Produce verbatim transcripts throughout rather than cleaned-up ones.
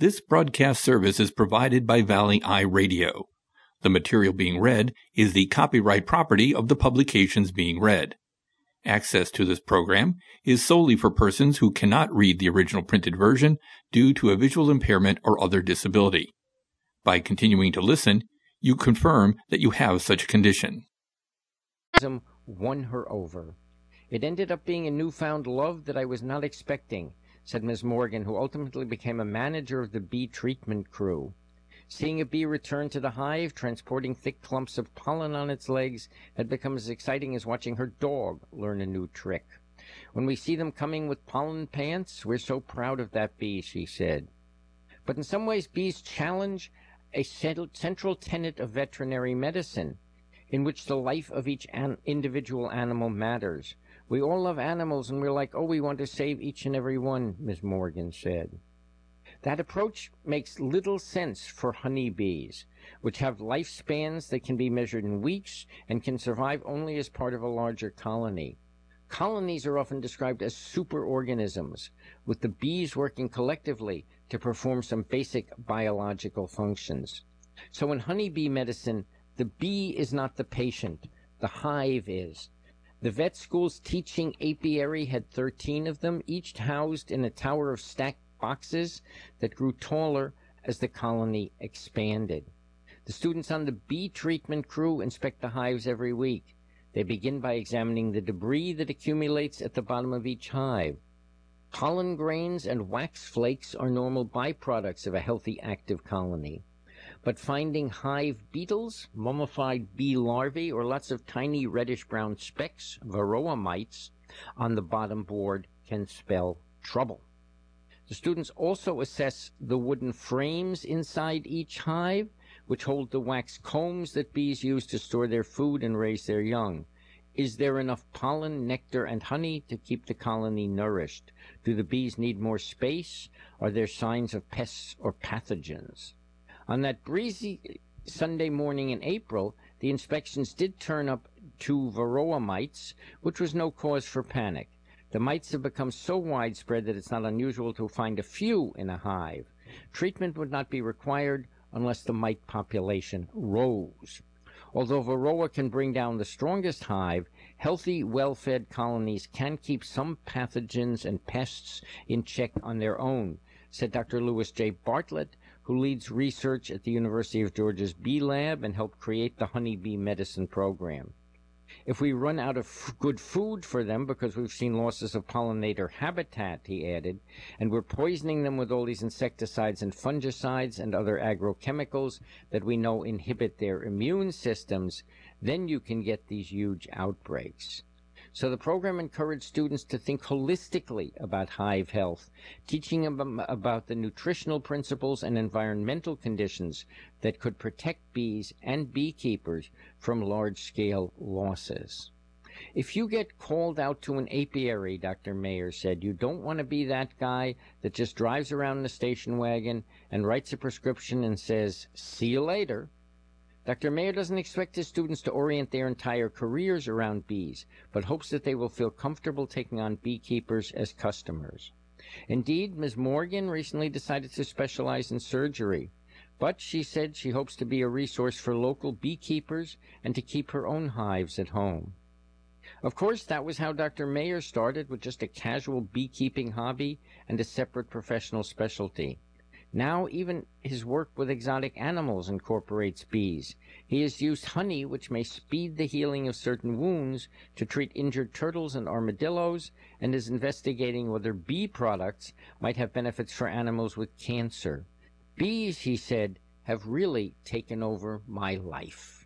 This broadcast service is provided by Valley Eye Radio. The material being read is the copyright property of the publications being read. Access to this program is solely for persons who cannot read the original printed version due to a visual impairment or other disability. By continuing to listen, you confirm that you have such a condition. Won her over. It ended up being a newfound love that I was not expecting, said Miss Morgan, who ultimately became a manager of the bee treatment crew. Seeing a bee return to the hive, transporting thick clumps of pollen on its legs, had become as exciting as watching her dog learn a new trick. When we see them coming with pollen pants, we're so proud of that bee, she said. But in some ways, bees challenge a central tenet of veterinary medicine, in which the life of each an individual animal matters. We all love animals, and we're like, oh, we want to save each and every one, Miss Morgan said. That approach makes little sense for honeybees, which have lifespans that can be measured in weeks and can survive only as part of a larger colony. Colonies are often described as superorganisms, with the bees working collectively to perform some basic biological functions. So in honeybee medicine, the bee is not the patient, the hive is. The vet school's teaching apiary had thirteen of them, each housed in a tower of stacked boxes that grew taller as the colony expanded. The students on the bee treatment crew inspect the hives every week. They begin by examining the debris that accumulates at the bottom of each hive. Pollen grains and wax flakes are normal byproducts of a healthy, active colony. But finding hive beetles, mummified bee larvae, or lots of tiny reddish-brown specks, varroa mites, on the bottom board can spell trouble. The students also assess the wooden frames inside each hive, which hold the wax combs that bees use to store their food and raise their young. Is there enough pollen, nectar, and honey to keep the colony nourished? Do the bees need more space? Are there signs of pests or pathogens? On that breezy Sunday morning in April, the inspections did turn up two varroa mites, which was no cause for panic. The mites have become so widespread that it's not unusual to find a few in a hive. Treatment would not be required unless the mite population rose. Although varroa can bring down the strongest hive, healthy, well-fed colonies can keep some pathogens and pests in check on their own, said Doctor Lewis J. Bartlett, who leads research at the University of Georgia's Bee Lab and helped create the honeybee medicine program. If we run out of f good food for them because we've seen losses of pollinator habitat, he added, and we're poisoning them with all these insecticides and fungicides and other agrochemicals that we know inhibit their immune systems, then you can get these huge outbreaks. So the program encouraged students to think holistically about hive health, teaching them about the nutritional principles and environmental conditions that could protect bees and beekeepers from large-scale losses. If you get called out to an apiary, Doctor Mayer said, you don't want to be that guy that just drives around in a station wagon and writes a prescription and says, see you later. Doctor Mayer doesn't expect his students to orient their entire careers around bees, but hopes that they will feel comfortable taking on beekeepers as customers. Indeed, Miz Morgan recently decided to specialize in surgery, but she said she hopes to be a resource for local beekeepers and to keep her own hives at home. Of course, that was how Doctor Mayer started, with just a casual beekeeping hobby and a separate professional specialty. Now even his work with exotic animals incorporates bees. He has used honey, which may speed the healing of certain wounds, to treat injured turtles and armadillos, and is investigating whether bee products might have benefits for animals with cancer. Bees, he said, have really taken over my life.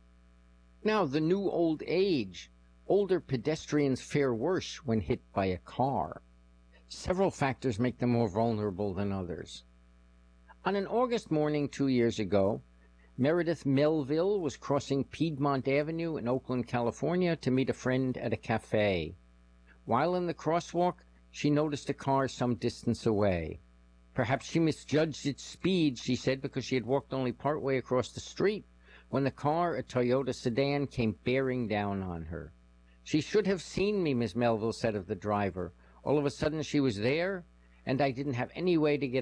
Now, the new old age. Older pedestrians fare worse when hit by a car. Several factors make them more vulnerable than others. On an August morning two years ago, Meredith Melville was crossing Piedmont Avenue in Oakland, California, to meet a friend at a cafe. While in the crosswalk, she noticed a car some distance away. Perhaps she misjudged its speed, she said, because she had walked only partway across the street when the car, a Toyota sedan, came bearing down on her. She should have seen me, Miss Melville said of the driver. All of a sudden she was there, and I didn't have any way to get